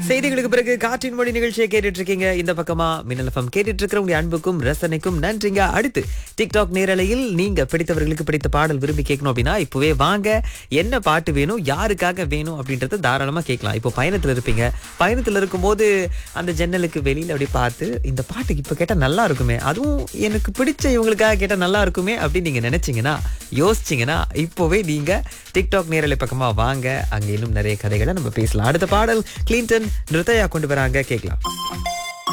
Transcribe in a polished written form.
செய்திகளுக்கு பிறகு காற்றின் மொழி நிகழ்ச்சியை கேட்டுட்டு இருக்கீங்க. இந்த பக்கமா மின்னல் எஃப்எம் கேட்டுட்டு இருக்கிற உங்க அன்புக்கும் ரசனைக்கும் நன்றிங்க. அடுத்து டிக்டாக் நேரலையில் நீங்க பிடித்தவர்களுக்கு பிடித்த பாடல் விரும்பி கேட்கணும் அப்படின்னா இப்பவே வாங்க. என்ன பாட்டு வேணும், யாருக்காக வேணும் அப்படின்றத தாராளமா கேட்கலாம். இப்போ பயணத்துல இருப்பீங்க, பயணத்துல இருக்கும்போது அந்த ஜன்னலுக்கு வெளியில அப்படி பார்த்து இந்த பாட்டுக்கு இப்ப கேட்டா நல்லா இருக்குமே, அதுவும் எனக்கு பிடிச்ச இவங்களுக்காக கேட்டா நல்லா இருக்குமே அப்படின்னு நீங்க நினைச்சீங்கன்னா, யோசிச்சீங்கன்னா இப்போவே நீங்க டிக்டாக் நேரலை பக்கமா வாங்க. அங்க இன்னும் நிறைய கதைகளை நம்ம பேசலாம். அடுத்த பாடல் கிளின்டன் நிருத்தயா கொண்டு வராங்க, கேட்கலாம்.